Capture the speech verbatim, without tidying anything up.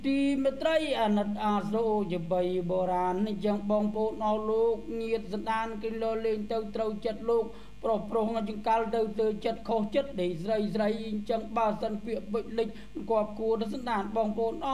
ទីមេត្រីអាណិតអាសូរជាបីបុរាណនេះចឹងបងប្អូនអស់លោកញាតសន្តានគេលលេងទៅត្រូវចិត្តលោកប្រុសប្រុសចង្កាល់ទៅទៅចិត្តខុសចិត្តដេស្រីស្រីអញ្ចឹងបើសិនពាក្យពេចន៍លិចគប់គួរទៅសន្តានបងប្អូន